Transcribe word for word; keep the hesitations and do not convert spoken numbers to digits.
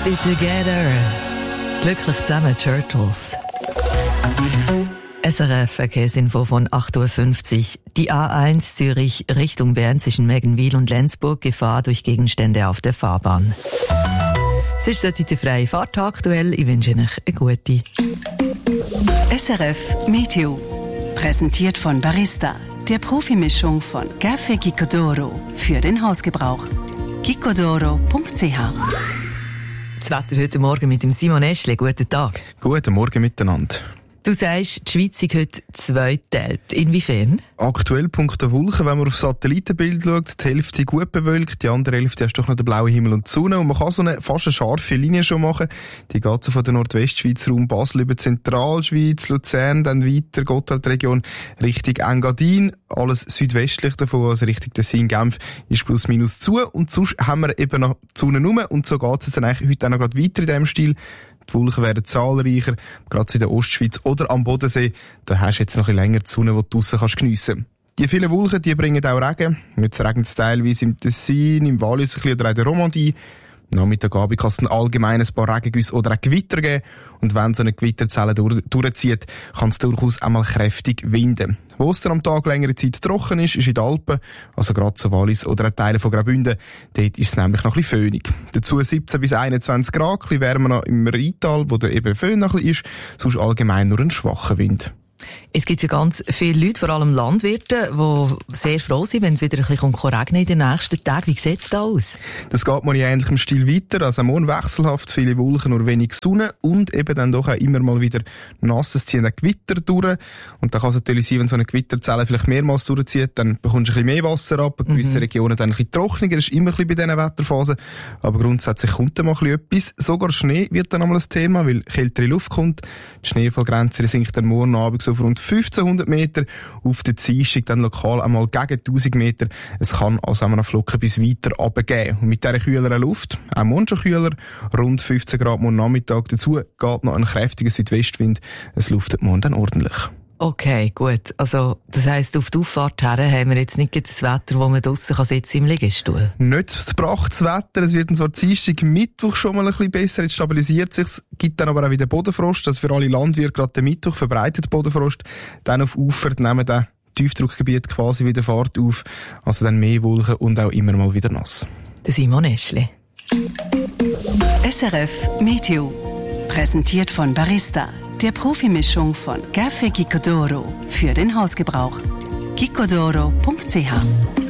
Happy Together. Glücklich zusammen, Turtles. S R F Verkehrsinfo von acht Uhr fünfzig. Die A eins Zürich Richtung Bern zwischen Meggenwil und Lenzburg, Gefahr durch Gegenstände auf der Fahrbahn. Sonst sollte der freie Fahrt aktuell. Ich wünsche euch eine gute. S R F Meteo. Präsentiert von Barista, der Profimischung von Café Gicodoro für den Hausgebrauch. gicodoro punkt c h. Das Wetter heute Morgen mit dem Simon Eschle. Guten Tag. Guten Morgen miteinander. Du sagst, die Schweiz ist heute zweiteilt. Inwiefern? Aktuell punkto Wolken, wenn man auf Satellitenbild schaut, die Hälfte gut bewölkt, die andere Hälfte hast doch noch den blauen Himmel und die Sonne. Und man kann so eine fast eine scharfe Linie schon machen. Die geht so von der Nordwestschweiz Raum Basel über die Zentralschweiz, Luzern, dann weiter Gotthardregion Richtung Engadin. Alles südwestlich davon, also Richtung Tessin, Genf, ist plus minus zu. Und sonst haben wir eben noch die Sonne rum. Und so geht es dann eigentlich heute auch noch gerade weiter in diesem Stil. Die Wolken werden zahlreicher, gerade in der Ostschweiz oder am Bodensee. Da hast du jetzt noch ein bisschen länger die Sonne, die du draussen kannst geniessen kannst. Die vielen Wolken, die bringen auch Regen. Jetzt regnet es teilweise im Tessin, im Wallis ein bisschen oder auch in der Romandie. Nachmittagabend kann es dann allgemein ein paar Regengüsse oder auch Gewitter geben. Und wenn so eine Gewitterzelle durch, durchzieht, kann es durchaus einmal kräftig winden. Wo es dann am Tag längere Zeit trocken ist, ist in den Alpen, also gerade so Wallis oder auch Teile von Graubünden. Dort ist es nämlich noch ein bisschen föhnig. Dazu siebzehn bis einundzwanzig Grad, ein bisschen wärmer noch im Rheintal, wo der eben Föhn noch ein bisschen ist, sonst allgemein nur ein schwacher Wind. Es gibt ja ganz viele Leute, vor allem Landwirte, die sehr froh sind, wenn es wieder ein bisschen regnen in den nächsten Tagen. Wie sieht es da aus? Das geht mal in ähnlichem Stil weiter. Also morgen wechselhaft, viele Wolken, nur wenig Sonne und eben dann doch auch immer mal wieder nasses ziehen Gewitter durch. Und da kann es natürlich sein, wenn so eine Gewitterzelle vielleicht mehrmals durchzieht, dann bekommst du ein bisschen mehr Wasser ab. In gewissen mhm. Regionen dann ein bisschen trockener. Das ist immer ein bisschen bei diesen Wetterphasen. Aber grundsätzlich kommt dann mal ein bisschen etwas. Sogar Schnee wird dann einmal ein Thema, weil kältere Luft kommt. Die Schneefallgrenze sinkt dann morgen Abend so auf rund fünfzehnhundert Meter, auf der Dienstag dann lokal einmal gegen tausend Meter. Es kann also auch noch Flocken bis weiter runtergehen. Und mit dieser kühleren Luft, auch morgen schon kühler, rund fünfzehn Grad morgen Nachmittag, dazu geht noch ein kräftiger Südwestwind. Es luftet morgen dann ordentlich. Okay, gut. Also, das heisst, auf die Auffahrt her haben wir jetzt nicht das Wetter, wo man draussen sitzen kann im Liegestuhl? Nicht das prachtes Wetter. Es wird dann zwar Dienstag, Mittwoch schon mal ein bisschen besser. Jetzt stabilisiert sich. Es gibt dann aber auch wieder Bodenfrost. Also für alle Landwirte gerade der Mittwoch verbreitet Bodenfrost. Dann auf Ufer nehmen dann Tiefdruckgebiet quasi wieder Fahrt auf. Also dann mehr Wolken und auch immer mal wieder nass. Der Simon Eschle. S R F Meteo. Präsentiert von Barista, der Profimischung von Café Gicodoro für den Hausgebrauch. gicodoro punkt c h